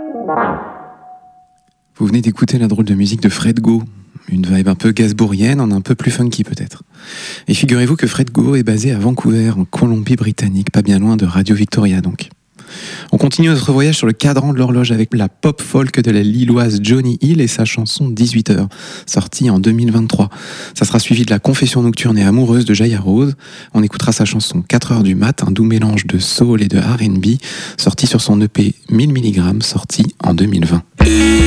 Vous venez d'écouter la drôle de musique de Fred Go, une vibe un peu gainsbourgienne, un peu plus funky peut-être. Et figurez-vous que Fred Go est basé à Vancouver, en Colombie-Britannique, pas bien loin de Radio Victoria donc. On continue notre voyage sur le cadran de l'horloge avec la pop folk de la lilloise Johnny Hill et sa chanson 18h, sortie en 2023. Ça sera suivi de la confession nocturne et amoureuse de Jaya Rose. On écoutera sa chanson 4h du mat, un doux mélange de soul et de R&B, sorti sur son EP 1000 mg, sorti en 2020.